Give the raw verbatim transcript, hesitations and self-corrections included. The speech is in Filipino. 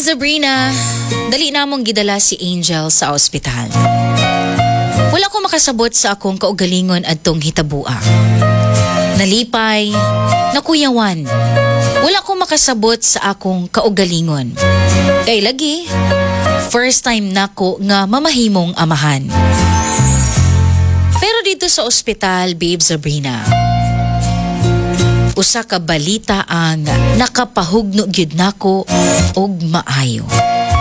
Sabrina, dali namong gidala si Angel sa ospital. Wala ko makasabot sa akong kaugalingon adtong hitabua. Nalipay, nakuyawan. Wala ko makasabot sa akong kaugalingon. Kay lagi, first time nako nga mamahimong amahan. Pero dito sa ospital, babe Sabrina, usa ka balita ang nakapahugno gyud nako og maayo.